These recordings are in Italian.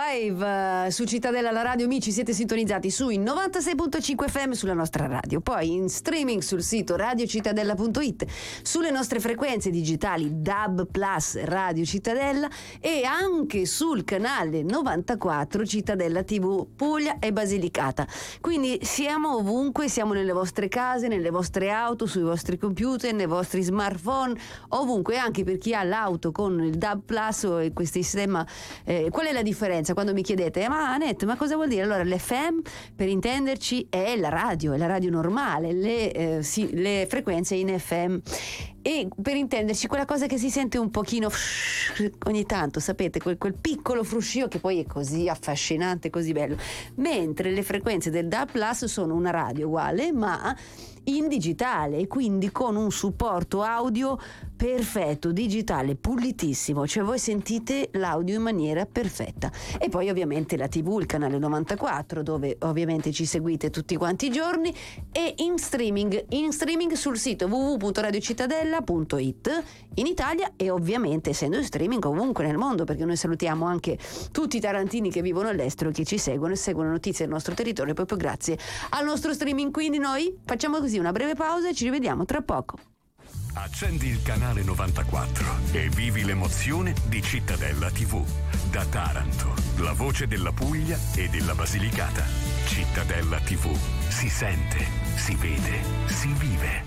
live su Cittadella la radio, amici, siete sintonizzati sui 96.5 FM sulla nostra radio, poi in streaming sul sito radiocittadella.it, sulle nostre frequenze digitali DAB Plus Radio Cittadella e anche sul canale 94 Cittadella TV Puglia e Basilicata. Quindi siamo ovunque, siamo nelle vostre case, nelle vostre auto, sui vostri computer, nei vostri smartphone, ovunque, anche per chi ha l'auto con il DAB Plus o questo sistema. Qual è la differenza? Quando mi chiedete ma Annette, ma cosa vuol dire? Allora l'FM, per intenderci, è la radio normale, le frequenze in FM, e per intenderci quella cosa che si sente un pochino ogni tanto, sapete, quel piccolo fruscio che poi è così affascinante, così bello, mentre le frequenze del DAB Plus sono una radio uguale ma in digitale, e quindi con un supporto audio perfetto, digitale, pulitissimo, cioè voi sentite l'audio in maniera perfetta. E poi ovviamente la TV, il canale 94, dove ovviamente ci seguite tutti quanti i giorni, e in streaming sul sito www.radiocittadella.it in Italia, e ovviamente essendo in streaming ovunque nel mondo, perché noi salutiamo anche tutti i tarantini che vivono all'estero, che ci seguono e seguono notizie del nostro territorio proprio grazie al nostro streaming. Quindi noi facciamo così una breve pausa e ci rivediamo tra poco. Accendi il canale 94 e vivi l'emozione di Cittadella TV. Da Taranto, la voce della Puglia e della Basilicata. Cittadella TV. Si sente, si vede, si vive.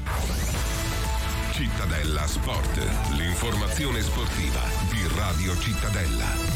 Cittadella Sport, l'informazione sportiva di Radio Cittadella.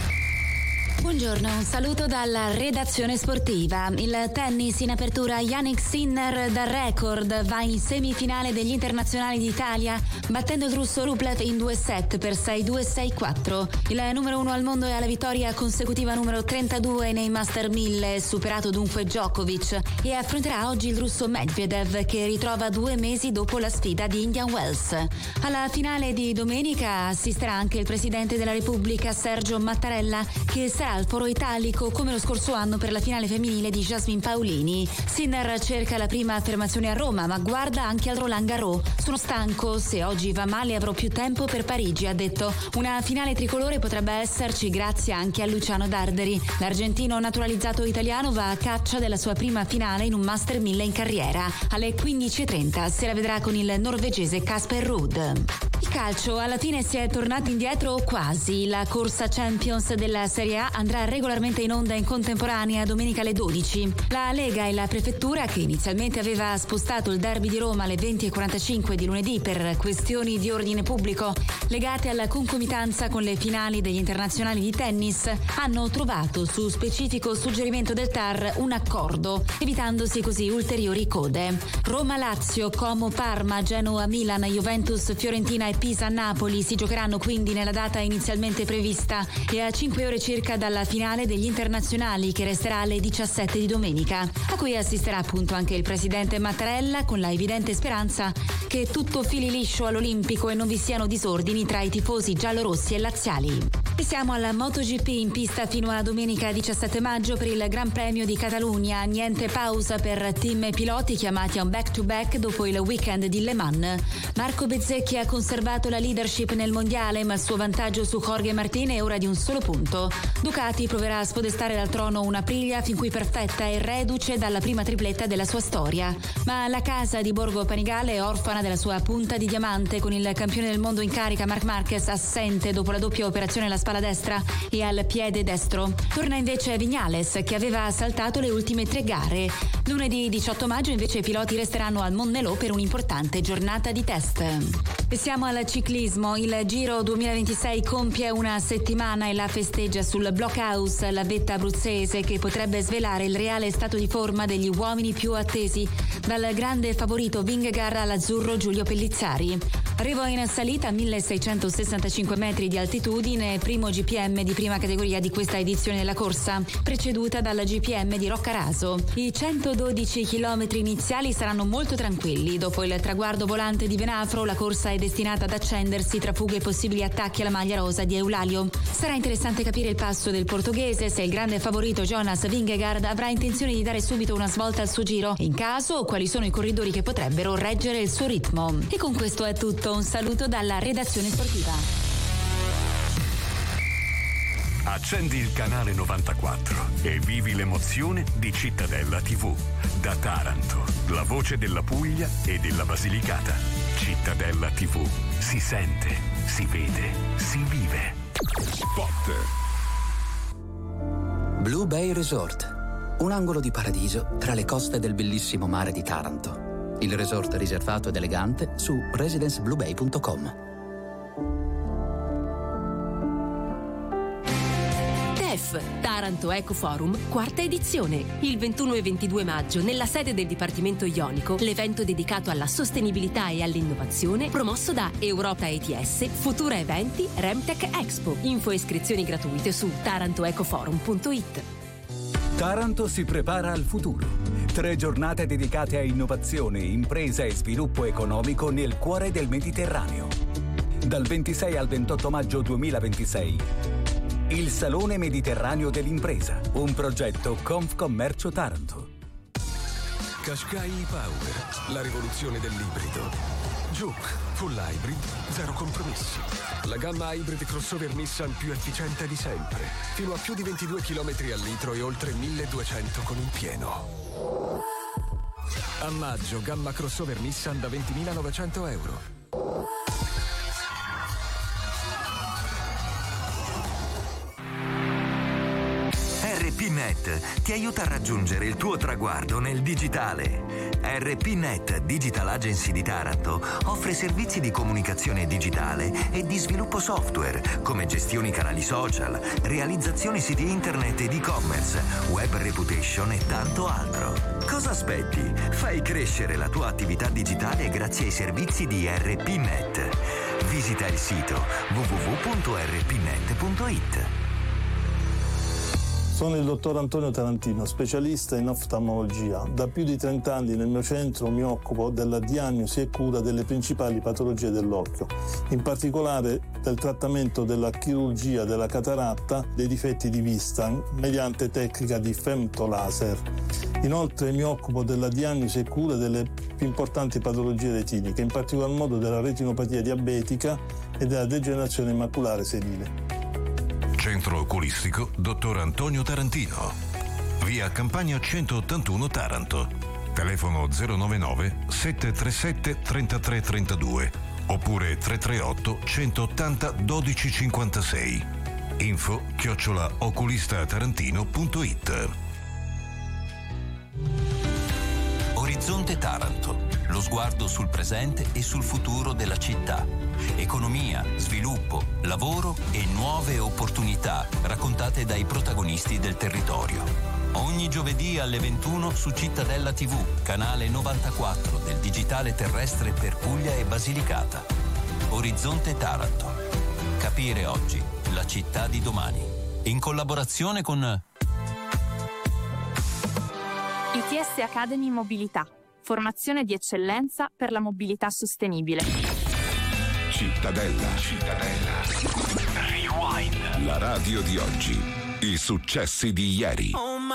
Buongiorno, un saluto dalla redazione sportiva. Il tennis in apertura, Jannik Sinner dal record va in semifinale degli internazionali d'Italia battendo il russo Rublev in 2 set per 6-2 6-4. Il numero 1 al mondo è alla vittoria consecutiva numero 32 nei Master 1000, superato dunque Djokovic, e affronterà oggi il russo Medvedev, che ritrova 2 mesi dopo la sfida di Indian Wells. Alla finale di domenica assisterà anche il presidente della Repubblica Sergio Mattarella, che sarà al Foro Italico come lo scorso anno per la finale femminile di Jasmine Paolini. Sinner cerca la prima affermazione a Roma, ma guarda anche al Roland Garros. Sono stanco, se oggi va male avrò più tempo per Parigi, ha detto. Una finale tricolore potrebbe esserci grazie anche a Luciano Darderi. L'argentino naturalizzato italiano va a caccia della sua prima finale in un Master 1000 in carriera. Alle 15:30 se la vedrà con il norvegese Casper Ruud. Il calcio, alla fine si è tornati indietro quasi. La corsa Champions della Serie A andrà regolarmente in onda in contemporanea domenica alle 12. La Lega e la Prefettura, che inizialmente aveva spostato il derby di Roma alle 20:45 di lunedì per questioni di ordine pubblico legate alla concomitanza con le finali degli internazionali di tennis, hanno trovato, su specifico suggerimento del TAR, un accordo, evitandosi così ulteriori code. Roma-Lazio, Como-Parma, Genoa-Milan, Juventus-Fiorentina e Pisa-Napoli si giocheranno quindi nella data inizialmente prevista e a 5 ore circa dalla finale degli internazionali, che resterà alle 17 di domenica, a cui assisterà appunto anche il presidente Mattarella, con la evidente speranza che tutto fili liscio all'Olimpico e non vi siano disordini tra i tifosi giallorossi e laziali. E siamo alla MotoGP, in pista fino a domenica 17 maggio per il Gran Premio di Catalogna. Niente pausa per team e piloti chiamati a un back-to-back dopo il weekend di Le Mans. Marco Bezzecchi ha conservato la leadership nel mondiale, ma il suo vantaggio su Jorge Martin è ora di un solo punto. Ducati proverà a spodestare dal trono una Aprilia fin qui perfetta e reduce dalla prima tripletta della sua storia. Ma la casa di Borgo Panigale è orfana della sua punta di diamante, con il campione del mondo in carica Marc Marquez assente dopo la doppia operazione alla spalla destra e al piede destro. Torna invece Viñales, che aveva saltato le ultime 3 gare. Lunedì 18 maggio invece i piloti resteranno al Montmelò per un'importante giornata di test. E siamo al ciclismo. Il Giro 2026 compie una settimana e la festeggia sul Blockhouse, la vetta abruzzese che potrebbe svelare il reale stato di forma degli uomini più attesi, dal grande favorito Vingegaard all'azzurro Giulio Pellizzari. Arrivo in salita a 1665 metri di altitudine, primo GPM di prima categoria di questa edizione della corsa, preceduta dalla GPM di Roccaraso. I 112 chilometri iniziali saranno molto tranquilli. Dopo il traguardo volante di Venafro, la corsa è destinata ad accendersi tra fughe e possibili attacchi alla maglia rosa di Eulalio. Sarà interessante capire il passo del portoghese, se il grande favorito Jonas Vingegaard avrà intenzione di dare subito una svolta al suo giro, e in caso quali sono i corridori che potrebbero reggere il suo ritmo. E con questo è tutto, un saluto dalla redazione sportiva. Accendi il canale 94 e vivi l'emozione di Cittadella TV. Da Taranto, la voce della Puglia e della Basilicata. Cittadella TV. Si sente, si vede, si vive. Spot. Blue Bay Resort, un angolo di paradiso tra le coste del bellissimo mare di Taranto. Il resort riservato ed elegante su residencebluebay.com. Taranto Eco Forum, quarta edizione. Il 21 e 22 maggio, nella sede del Dipartimento Ionico, l'evento dedicato alla sostenibilità e all'innovazione, promosso da Europa ETS, Futura Eventi, Remtech Expo. Info e iscrizioni gratuite su tarantoecoforum.it. Taranto si prepara al futuro. 3 giornate dedicate a innovazione, impresa e sviluppo economico nel cuore del Mediterraneo. Dal 26 al 28 maggio 2026. Il Salone Mediterraneo dell'Impresa, un progetto Confcommercio Taranto. Qashqai Power, la rivoluzione dell'ibrido. Juke, full hybrid, zero compromessi. La gamma hybrid crossover Nissan più efficiente di sempre. Fino a più di 22 km al litro e oltre 1200 con il pieno. A maggio, gamma crossover Nissan da 20.900 euro. RPNet ti aiuta a raggiungere il tuo traguardo nel digitale. RPNet Digital Agency di Taranto offre servizi di comunicazione digitale e di sviluppo software, come gestioni canali social, realizzazioni siti internet ed e-commerce, web reputation e tanto altro. Cosa aspetti? Fai crescere la tua attività digitale grazie ai servizi di RPNet. Visita il sito www.rpnet.it. Sono il dottor Antonio Tarantino, specialista in oftalmologia. Da più di 30 anni nel mio centro mi occupo della diagnosi e cura delle principali patologie dell'occhio, in particolare del trattamento della chirurgia della cataratta, dei difetti di vista, mediante tecnica di femtolaser. Inoltre mi occupo della diagnosi e cura delle più importanti patologie retiniche, in particolar modo della retinopatia diabetica e della degenerazione maculare senile. Centro Oculistico Dottor Antonio Tarantino. Via Campagna 181 Taranto. Telefono 099 737 3332 oppure 338 180 1256. info@oculistatarantino.it. Orizzonte Taranto, lo sguardo sul presente e sul futuro della città. Economia, sviluppo, lavoro e nuove opportunità raccontate dai protagonisti del territorio. Ogni giovedì alle 21 su Cittadella TV, canale 94 del digitale terrestre per Puglia e Basilicata. Orizzonte Taranto. Capire oggi la città di domani. In collaborazione con ITS Academy Mobilità. Formazione di eccellenza per la mobilità sostenibile. Cittadella. Rewind. La radio di oggi. I successi di ieri.